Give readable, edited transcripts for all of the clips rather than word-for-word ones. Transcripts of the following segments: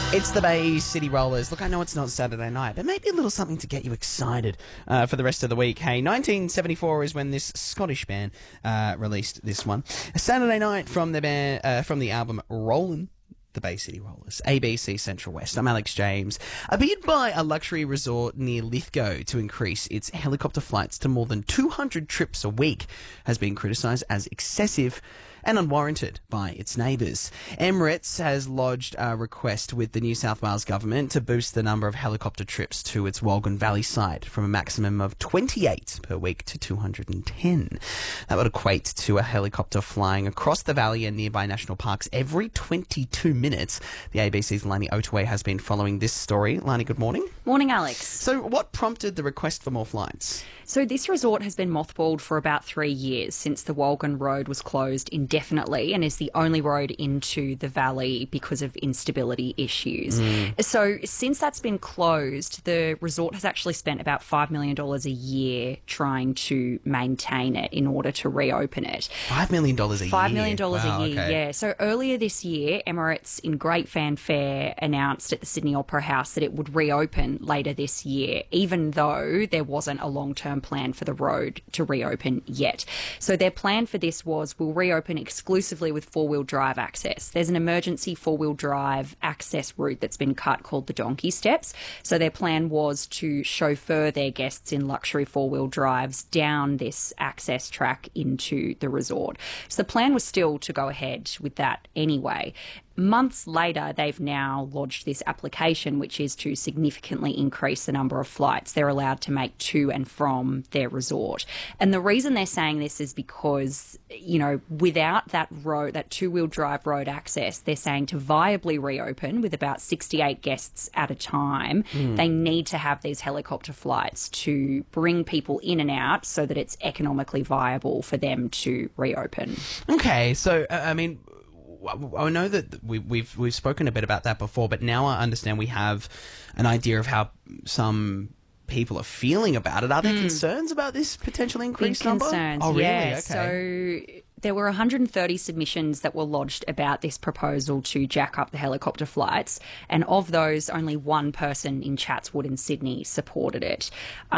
It's the Bay City Rollers. Look, I know it's not Saturday night, but maybe a little something to get you excited for the rest of the week. Hey, 1974 is when this Scottish band released this one. A Saturday night from the band, from the album Rollin'. The Bay City Rollers, ABC Central West. I'm Alex James. A bid by a luxury resort near Lithgow to increase its helicopter flights to more than 200 trips a week has been criticised as excessive and unwarranted by its neighbours. Emirates has lodged a request with the New South Wales government to boost the number of helicopter trips to its Wolgan Valley site from a maximum of 28 per week to 210. That would equate to a helicopter flying across the valley and nearby national parks every 22 minutes. The ABC's Lani Otaway has been following this story. Lani, good morning. Morning, Alex. So what prompted the request for more flights? So this resort has been mothballed for about 3 years since the Wolgan Road was closed indefinitely and is the only road into the valley because of instability issues. So since that's been closed, the resort has actually spent about $5 million a year trying to maintain it in order to reopen it. $5 million a year? $5 million Wow, a year, okay. yeah. So earlier this year, Emirates, in great fanfare, announced at the Sydney Opera House that it would reopen later this year, even though there wasn't a long-term plan for the road to reopen yet. So their plan for this was, we'll reopen exclusively with four-wheel drive access. There's an emergency four-wheel drive access route that's been cut called the Donkey Steps. So their plan was to chauffeur their guests in luxury four-wheel drives down this access track into the resort. So the plan was still to go ahead with that anyway. Months later, they've now lodged this application, which is to significantly increase the number of flights they're allowed to make to and from their resort. And the reason they're saying this is because, you know, without that road, that two-wheel drive road access, they're saying to viably reopen with about 68 guests at a time, they need to have these helicopter flights to bring people in and out so that it's economically viable for them to reopen. Okay, so, I mean, I know that we've spoken a bit about that before, but now I understand we have an idea of how some people are feeling about it. Are there concerns about this potential increased number? Concerns, Oh, really? yeah. Okay. So there were 130 submissions that were lodged about this proposal to jack up the helicopter flights, and of those, only one person in Chatswood in Sydney supported it.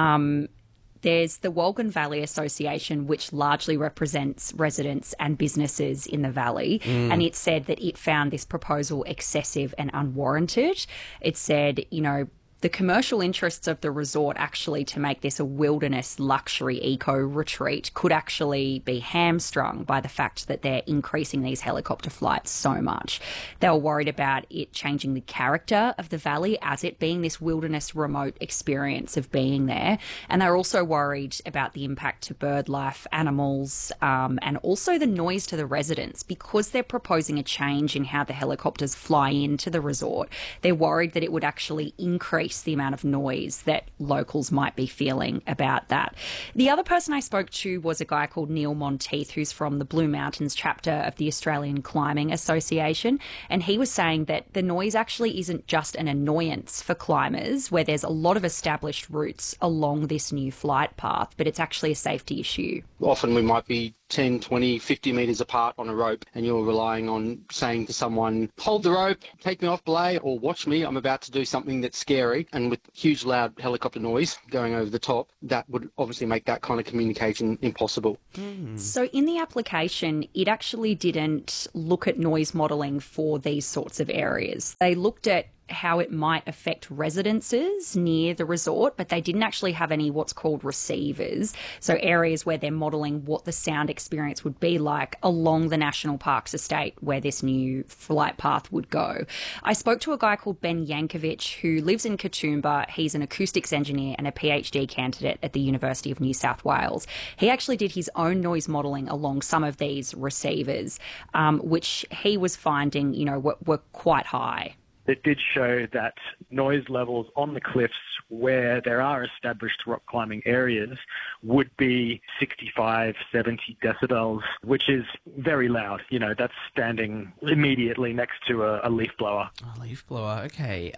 There's the Wolgan Valley Association, which largely represents residents and businesses in the valley, and it said that it found this proposal excessive and unwarranted. It said, you know, the commercial interests of the resort actually to make this a wilderness luxury eco retreat could actually be hamstrung by the fact that they're increasing these helicopter flights so much. They were worried about it changing the character of the valley as it being this wilderness remote experience of being there. And they're also worried about the impact to bird life, animals, and also the noise to the residents. Because they're proposing a change in how the helicopters fly into the resort, they're worried that it would actually increase the amount of noise that locals might be feeling about that. The other person I spoke to was a guy called Neil Monteith, who's from the Blue Mountains chapter of the Australian Climbing Association, and he was saying that the noise actually isn't just an annoyance for climbers, where there's a lot of established routes along this new flight path, but it's actually a safety issue. Often we might be 10, 20, 50 metres apart on a rope, and you're relying on saying to someone, hold the rope, take me off belay, or watch me, I'm about to do something that's scary. And with huge loud helicopter noise going over the top, that would obviously make that kind of communication impossible. So in the application, it actually didn't look at noise modelling for these sorts of areas. They looked at how it might affect residences near the resort, but they didn't actually have any what's called receivers, so areas where they're modelling what the sound experience would be like along the National Parks estate where this new flight path would go. I spoke to a guy called Ben Yankovic who lives in Katoomba. He's an acoustics engineer and a PhD candidate at the University of New South Wales. He actually did his own noise modelling along some of these receivers, which he was finding, you know, were quite high. It did show that noise levels on the cliffs where there are established rock climbing areas would be 65, 70 decibels, which is very loud. You know, that's standing immediately next to a leaf blower. A leaf blower, okay.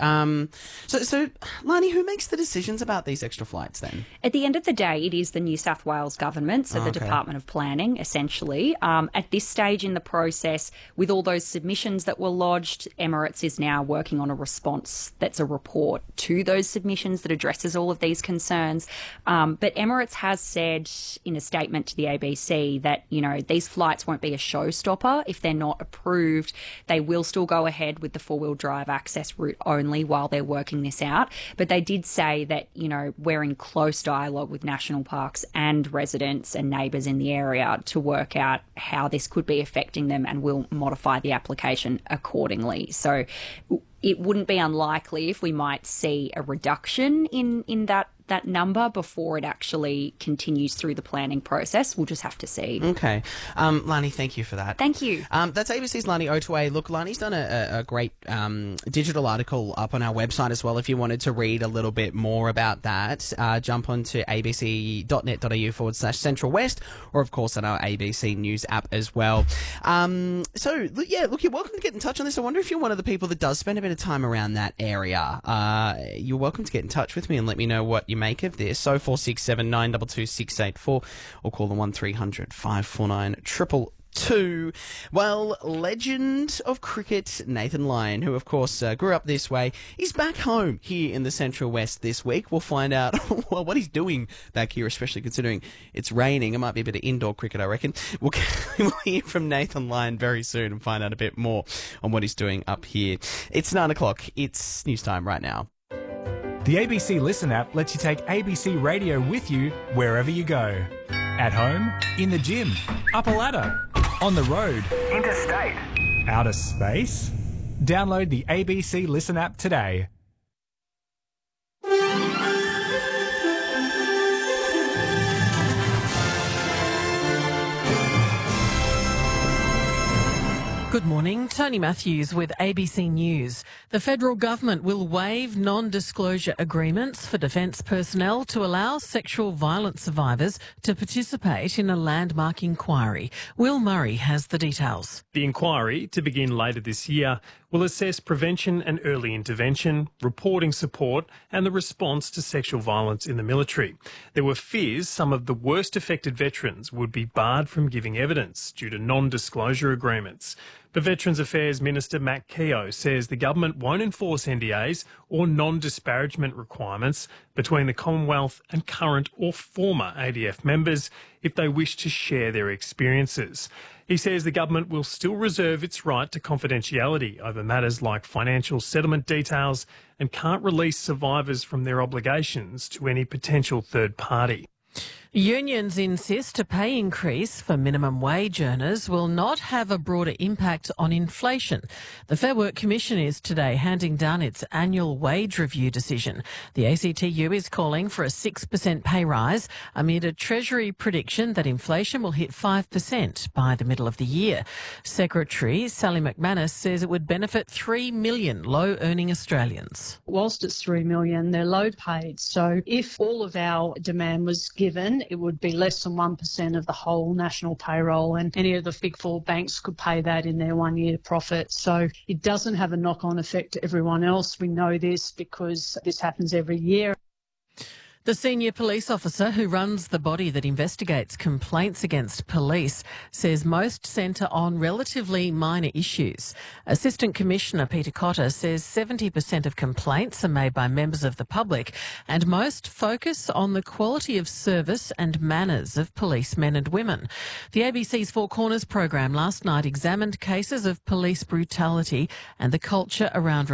So, Lani, who makes the decisions about these extra flights then? At the end of the day, it is the New South Wales government, so the Department of Planning, essentially. At this stage in the process, with all those submissions that were lodged, Emirates is now working working on a response that's a report to those submissions that addresses all of these concerns. But Emirates has said in a statement to the ABC that, these flights won't be a showstopper. If they're not approved, they will still go ahead with the four-wheel drive access route only while they're working this out. But they did say that, we're in close dialogue with national parks and residents and neighbours in the area to work out how this could be affecting them, and will modify the application accordingly. So it wouldn't be unlikely if we might see a reduction in that number before it actually continues through the planning process. We'll just have to see. Okay. Lani, thank you for that. Thank you. That's ABC's Lani Otway. Look, Lani's done a great digital article up on our website as well. If you wanted to read a little bit more about that, jump onto abc.net.au/Central West, or of course on our ABC News app as well. So, yeah, look, you're welcome to get in touch on this. I wonder if you're one of the people that does spend a bit of time around that area. You're welcome to get in touch with me and let me know what you make of this. 0467 922 684, or call the 1300 549 222. Well, legend of cricket Nathan Lyon, who of course grew up this way, is back home here in the Central West this week. We'll find out what he's doing back here, especially considering it's raining. It might be a bit of indoor cricket, I reckon. We'll hear from Nathan Lyon very soon and find out a bit more on what he's doing up here. It's 9 o'clock. It's news time right now. The ABC Listen app lets you take ABC Radio with you wherever you go. At home, in the gym, up a ladder, on the road, interstate, outer space. Download the ABC Listen app today. Good morning, Tony Matthews with ABC News. The federal government will waive non-disclosure agreements for defence personnel to allow sexual violence survivors to participate in a landmark inquiry. Will Murray has the details. The inquiry, to begin later this year, will assess prevention and early intervention, reporting support and the response to sexual violence in the military. There were fears some of the worst affected veterans would be barred from giving evidence due to non-disclosure agreements. But Veterans Affairs Minister Matt Keogh says the government won't enforce NDAs or non-disparagement requirements between the Commonwealth and current or former ADF members if they wish to share their experiences. He says the government will still reserve its right to confidentiality over matters like financial settlement details and can't release survivors from their obligations to any potential third party. Unions insist a pay increase for minimum wage earners will not have a broader impact on inflation. The Fair Work Commission is today handing down its annual wage review decision. The ACTU is calling for a 6% pay rise amid a Treasury prediction that inflation will hit 5% by the middle of the year. Secretary Sally McManus says it would benefit 3 million low-earning Australians. Whilst it's 3 million, they're low paid. So if all of our demand was given, it would be less than 1% of the whole national payroll, and any of the big four banks could pay that in their 1 year profit. So it doesn't have a knock-on effect to everyone else. We know this because this happens every year. The senior police officer who runs the body that investigates complaints against police says most centre on relatively minor issues. Assistant Commissioner Peter Cotter says 70% of complaints are made by members of the public and most focus on the quality of service and manners of policemen and women. The ABC's Four Corners program last night examined cases of police brutality and the culture around